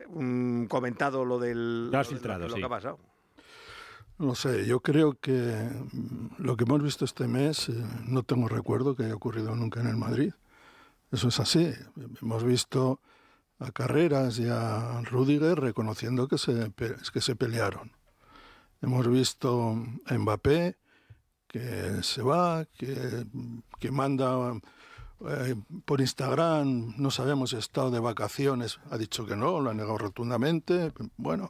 comentado lo Lo has filtrado, lo sí. que ha pasado. No sé, yo creo que lo que hemos visto este mes, no tengo recuerdo que haya ocurrido nunca en el Madrid. Eso es así. Hemos visto a Carreras y a Rüdiger reconociendo que se pelearon. Hemos visto a Mbappé que se va, que manda por Instagram, no sabemos si ha estado de vacaciones, ha dicho que no, lo ha negado rotundamente. Bueno,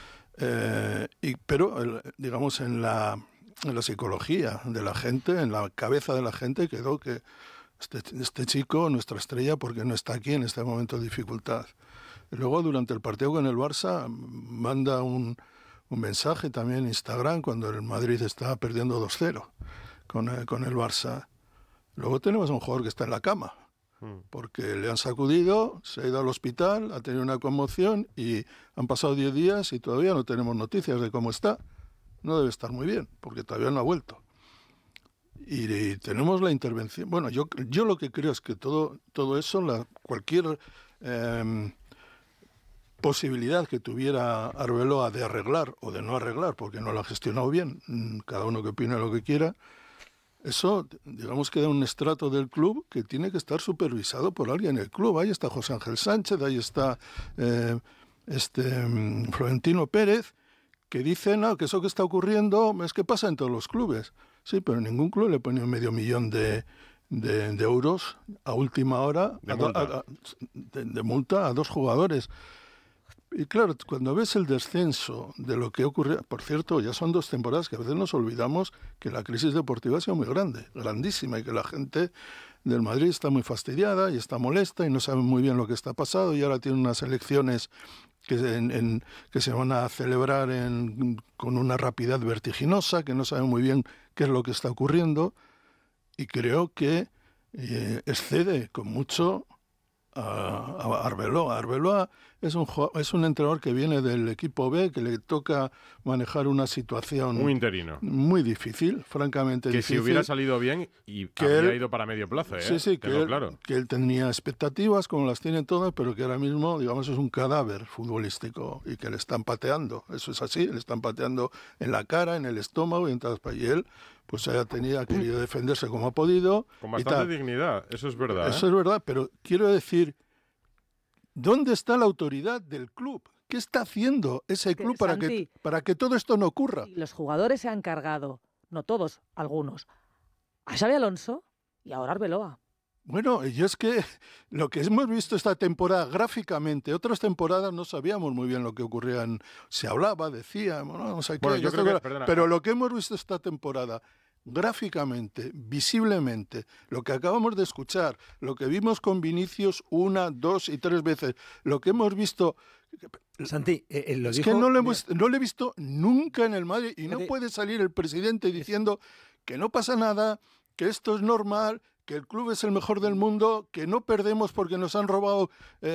pero digamos en la psicología de la gente, en la cabeza de la gente quedó que este chico, nuestra estrella, porque no está aquí en este momento de dificultad. Y luego durante el partido con el Barça manda un mensaje también en Instagram cuando el Madrid está perdiendo 2-0 con el Barça. Luego tenemos a un jugador que está en la cama porque le han sacudido, se ha ido al hospital, ha tenido una conmoción y han pasado 10 días y todavía no tenemos noticias de cómo está. No debe estar muy bien porque todavía no ha vuelto. Y tenemos la intervención. Bueno, yo lo que creo es que todo eso, cualquier posibilidad que tuviera Arbeloa de arreglar o de no arreglar, porque no lo ha gestionado bien, cada uno que opine lo que quiera, eso, digamos que da un estrato del club que tiene que estar supervisado por alguien en el club. Ahí está José Ángel Sánchez, ahí está Florentino Pérez, que dice, no, que eso que está ocurriendo es que pasa en todos los clubes. Sí, pero ningún club le pone 500.000 de euros a última hora de multa a 2 jugadores. Y claro, cuando ves el descenso de lo que ocurre, por cierto, ya son 2 temporadas que a veces nos olvidamos que la crisis deportiva ha sido muy grande, grandísima, y que la gente del Madrid está muy fastidiada y está molesta y no sabe muy bien lo que está pasando, y ahora tiene unas elecciones que se van a celebrar con una rapidez vertiginosa, que no saben muy bien qué es lo que está ocurriendo, y creo que excede con mucho a Arbeloa. Arbeloa es un entrenador que viene del equipo B, que le toca manejar una situación muy interino, muy difícil, francamente que difícil. Si hubiera salido bien y que habría ido para medio plazo, sí, que él tenía expectativas como las tiene todas, pero que ahora mismo, digamos, es un cadáver futbolístico y que le están pateando. Eso es así, le están pateando en la cara, en el estómago y en todas partes. Y él pues ha querido defenderse como ha podido. Con bastante dignidad, eso es verdad. Eso es verdad, pero quiero decir, ¿dónde está la autoridad del club? ¿Qué está haciendo ese club para que todo esto no ocurra? Los jugadores se han cargado, no todos, algunos, a Xabi Alonso y ahora Arbeloa. Bueno, y es que lo que hemos visto esta temporada gráficamente, otras temporadas no sabíamos muy bien lo que ocurría, se hablaba, decíamos, no sé qué, pero lo que hemos visto esta temporada gráficamente, visiblemente, lo que acabamos de escuchar, lo que vimos con Vinicius 1, 2 y 3 veces, lo que hemos visto... Santi, es que no lo he visto nunca en el Madrid y no puede salir el presidente diciendo que no pasa nada, que esto es normal, que el club es el mejor del mundo, que no perdemos porque nos han robado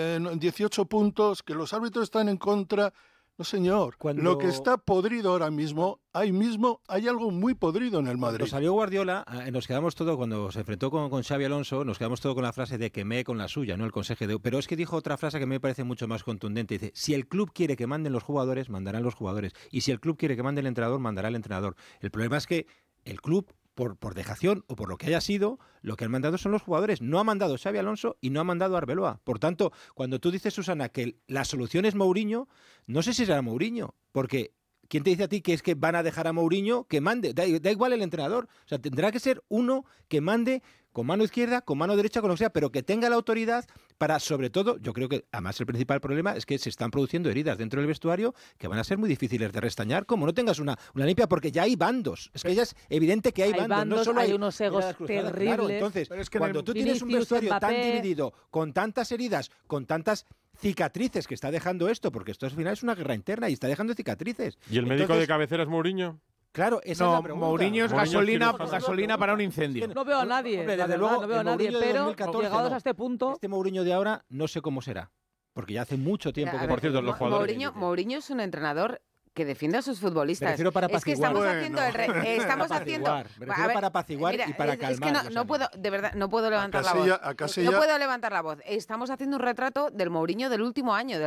18 puntos, que los árbitros están en contra. No, señor. Lo que está podrido ahora mismo, hay algo muy podrido en el Madrid. Cuando salió Guardiola, nos quedamos todos, cuando se enfrentó con Xabi Alonso, nos quedamos todos con la frase de quemé con la suya, ¿no? El consejo de... Pero es que dijo otra frase que me parece mucho más contundente. Dice, si el club quiere que manden los jugadores, mandarán los jugadores. Y si el club quiere que mande el entrenador, mandará el entrenador. El problema es que el club, por dejación o por lo que haya sido, lo que han mandado son los jugadores. No ha mandado Xabi Alonso y no ha mandado Arbeloa. Por tanto, cuando tú dices, Susana, que la solución es Mourinho, no sé si será Mourinho, porque ¿quién te dice a ti que es que van a dejar a Mourinho que mande? Da igual el entrenador. O sea, tendrá que ser uno que mande con mano izquierda, con mano derecha, con lo que sea, pero que tenga la autoridad para, sobre todo, yo creo que además el principal problema es que se están produciendo heridas dentro del vestuario que van a ser muy difíciles de restañar, como no tengas una limpia, porque ya hay bandos. Es que ya es evidente que hay bandos. No solo hay unos egos terribles. Claro, entonces, es que cuando tú tienes un vestuario tan dividido, con tantas heridas, con tantas cicatrices que está dejando esto, porque esto al final es una guerra interna y está dejando cicatrices. ¿Y el médico de cabecera es Mourinho? Claro, esa es la pregunta. Mourinho es gasolina para un incendio. No veo a nadie, desde luego, no veo a nadie, pero llegados a este punto... Este Mourinho de ahora no sé cómo será, porque ya hace mucho tiempo que... Por cierto, los jugadores... Mourinho es un entrenador que defiende a sus futbolistas. Me refiero para apaciguar. Estamos haciendo Me refiero para apaciguar y para calmar. Es que no puedo, de verdad, no puedo levantar la voz. No puedo levantar la voz. Estamos haciendo un retrato del Mourinho del último año,